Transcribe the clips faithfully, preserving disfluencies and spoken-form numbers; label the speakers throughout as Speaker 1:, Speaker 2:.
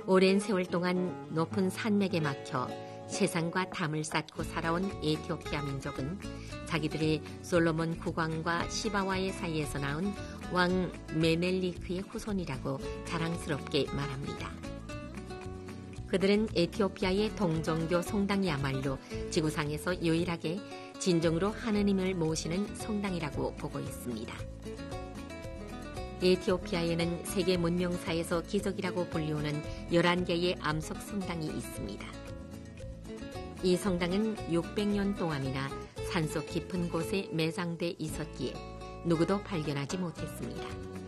Speaker 1: 오랜 세월 동안 높은 산맥에 막혀 세상과 담을 쌓고 살아온 에티오피아 민족은 자기들의 솔로몬 국왕과 시바와의 사이에서 낳은 왕 메넬리크의 후손이라고 자랑스럽게 말합니다. 그들은 에티오피아의 동정교 성당이야말로 지구상에서 유일하게 진정으로 하느님을 모시는 성당이라고 보고 있습니다. 에티오피아에는 세계 문명사에서 기적이라고 불리우는 열한 개의 암석 성당이 있습니다. 이 성당은 육백 년 동안이나 산속 깊은 곳에 매장돼 있었기에 누구도 발견하지 못했습니다.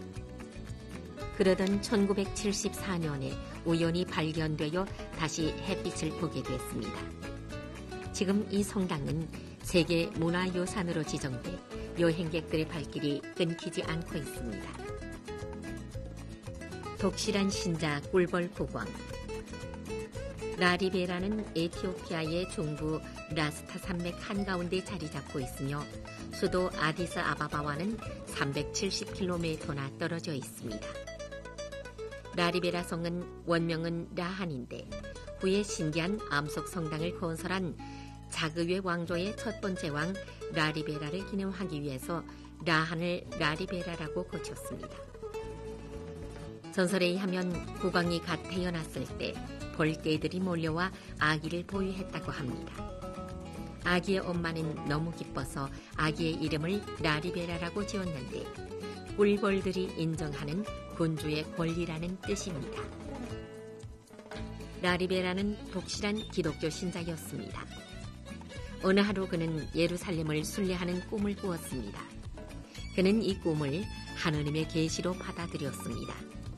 Speaker 1: 그러던 천구백칠십사 년에 우연히 발견되어 다시 햇빛을 보게 됐습니다. 지금 이 성당은 세계 문화유산으로 지정돼 여행객들의 발길이 끊기지 않고 있습니다. 독실한 신자 꿀벌 국왕. 라리베라는 에티오피아의 중부 라스타 산맥 한가운데 자리 잡고 있으며 수도 아디스 아바바와는 삼백칠십 킬로미터나 떨어져 있습니다. 라리베라 성은 원명은 라한인데 후에 신기한 암석 성당을 건설한 자그웨 왕조의 첫 번째 왕 라리베라를 기념하기 위해서 라한을 라리베라라고 고쳤습니다. 전설에 의하면 국왕이 갓 태어났을 때 벌떼들이 몰려와 아기를 보유했다고 합니다. 아기의 엄마는 너무 기뻐서 아기의 이름을 라리베라라고 지었는데 꿀벌들이 인정하는 군주의 권리라는 뜻입니다. 라리베라는 독실한 기독교 신자였습니다. 어느 하루 그는 예루살렘을 순례하는 꿈을 꾸었습니다. 그는 이 꿈을 하느님의 계시로 받아들였습니다.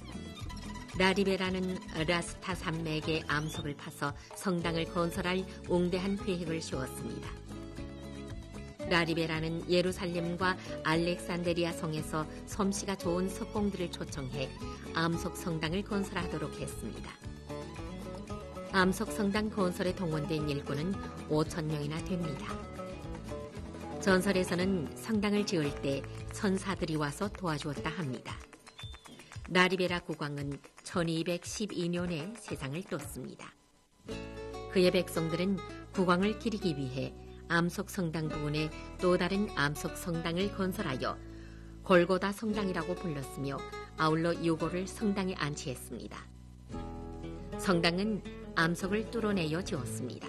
Speaker 1: 라리베라는 라스타 산맥의 암석을 파서 성당을 건설할 웅대한 계획을 세웠습니다. 라리베라는 예루살렘과 알렉산데리아 성에서 솜씨가 좋은 석공들을 초청해 암석 성당을 건설하도록 했습니다. 암석 성당 건설에 동원된 일꾼은 오천 명이나 됩니다. 전설에서는 성당을 지을 때 천사들이 와서 도와주었다 합니다. 라리베라 국왕은 천이백십이 년에 세상을 떴습니다. 그의 백성들은 국왕을 기리기 위해 암석 성당 부근에 또 다른 암석 성당을 건설하여 골고다 성당이라고 불렀으며 아울러 유골을 성당에 안치했습니다. 성당은 암석을 뚫어내어 지었습니다.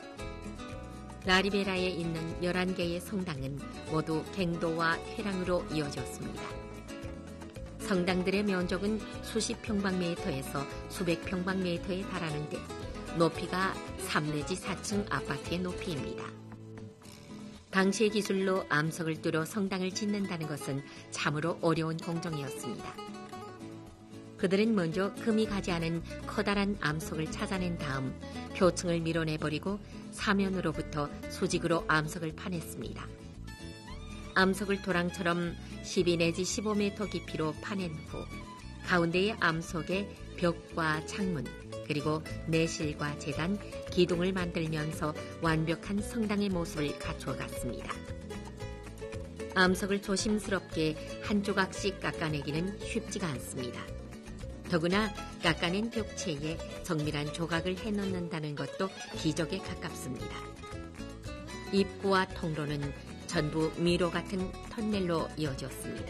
Speaker 1: 라리베라에 있는 열한 개의 성당은 모두 갱도와 회랑으로 이어졌습니다. 성당들의 면적은 수십 평방미터에서 수백 평방미터에 달하는데 높이가 삼 내지 사 층 아파트의 높이입니다. 당시의 기술로 암석을 뚫어 성당을 짓는다는 것은 참으로 어려운 공정이었습니다. 그들은 먼저 금이 가지 않은 커다란 암석을 찾아낸 다음 표층을 밀어내버리고 사면으로부터 수직으로 암석을 파냈습니다. 암석을 도랑처럼 십이 내지 십오 미터 깊이로 파낸 후 가운데의 암석에 벽과 창문 그리고 내실과 제단, 기둥을 만들면서 완벽한 성당의 모습을 갖추어갔습니다. 암석을 조심스럽게 한 조각씩 깎아내기는 쉽지가 않습니다. 더구나 깎아낸 벽체에 정밀한 조각을 해넣는다는 것도 기적에 가깝습니다. 입구와 통로는 전부 미로 같은 터널로 이어졌습니다.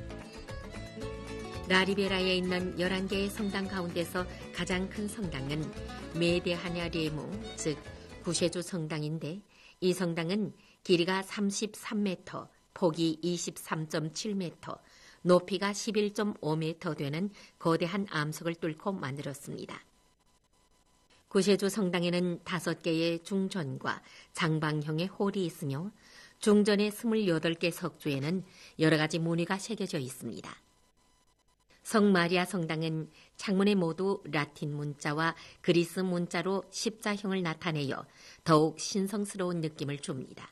Speaker 1: 라리베라에 있는 열한 개의 성당 가운데서 가장 큰 성당은 메데하냐레무, 즉 구세주 성당인데 이 성당은 길이가 삼십삼 미터, 폭이 이십삼 점 칠 미터, 높이가 십일 점 오 미터 되는 거대한 암석을 뚫고 만들었습니다. 구세주 성당에는 다섯 개의 중전과 장방형의 홀이 있으며 중전의 스물여덟 개 석주에는 여러 가지 무늬가 새겨져 있습니다. 성마리아 성당은 창문에 모두 라틴 문자와 그리스 문자로 십자형을 나타내어 더욱 신성스러운 느낌을 줍니다.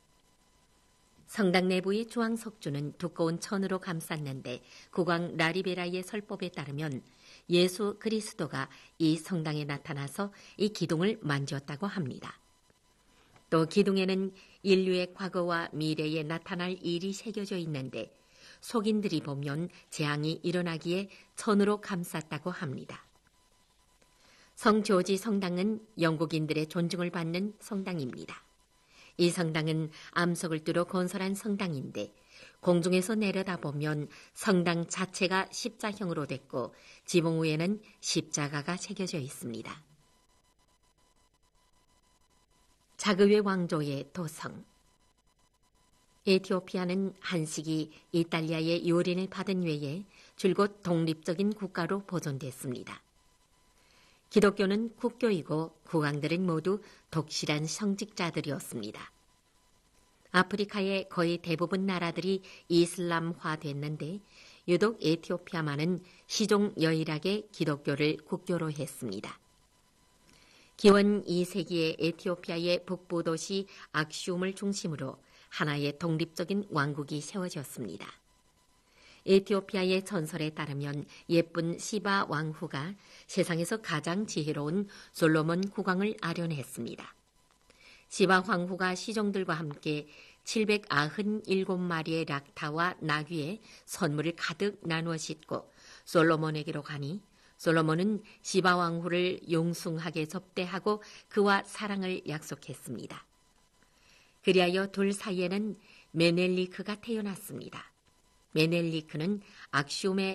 Speaker 1: 성당 내부의 주황 석주는 두꺼운 천으로 감쌌는데 국왕 라리베라의 설법에 따르면 예수 그리스도가 이 성당에 나타나서 이 기둥을 만졌다고 합니다. 또 기둥에는 인류의 과거와 미래에 나타날 일이 새겨져 있는데 속인들이 보면 재앙이 일어나기에 천으로 감쌌다고 합니다. 성조지 성당은 영국인들의 존중을 받는 성당입니다. 이 성당은 암석을 뚫어 건설한 성당인데 공중에서 내려다보면 성당 자체가 십자형으로 됐고 지붕 위에는 십자가가 새겨져 있습니다. 자그웨 왕조의 도성. 에티오피아는 한시기 이탈리아의 요린을 받은 외에 줄곧 독립적인 국가로 보존됐습니다. 기독교는 국교이고 국왕들은 모두 독실한 성직자들이었습니다. 아프리카의 거의 대부분 나라들이 이슬람화됐는데 유독 에티오피아만은 시종 유일하게 기독교를 국교로 했습니다. 기원 이 세기에 에티오피아의 북부 도시 악슈움을 중심으로 하나의 독립적인 왕국이 세워졌습니다. 에티오피아의 전설에 따르면 예쁜 시바 왕후가 세상에서 가장 지혜로운 솔로몬 국왕을 아련했습니다. 시바 왕후가 시종들과 함께 칠백구십칠 마리의 락타와 나귀에 선물을 가득 나누어 싣고 솔로몬에게로 가니 솔로몬은 시바 왕후를 용숭하게 접대하고 그와 사랑을 약속했습니다. 그리하여 둘 사이에는 메넬리크가 태어났습니다. 메넬리크는 악슈움의